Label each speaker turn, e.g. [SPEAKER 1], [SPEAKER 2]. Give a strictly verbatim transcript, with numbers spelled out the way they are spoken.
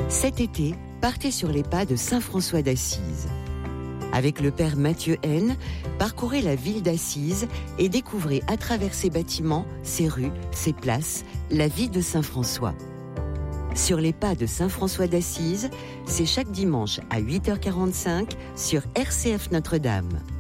[SPEAKER 1] Cet été, partez sur les pas de Saint François d'Assise. Avec le père Mathieu Haine, parcourez la ville d'Assise et découvrez à travers ses bâtiments, ses rues, ses places, la vie de Saint François. Sur les pas de Saint François d'Assise, c'est chaque dimanche à huit heures quarante-cinq sur R C F Notre-Dame.